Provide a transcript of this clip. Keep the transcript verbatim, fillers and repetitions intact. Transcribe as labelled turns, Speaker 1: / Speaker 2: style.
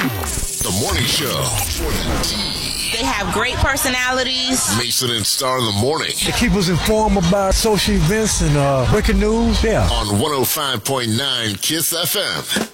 Speaker 1: The morning show.
Speaker 2: They have great personalities.
Speaker 1: Mason and Star in the morning.
Speaker 3: They keep us informed about social events and uh, breaking news. Yeah.
Speaker 1: On one oh five point nine Kiss F M.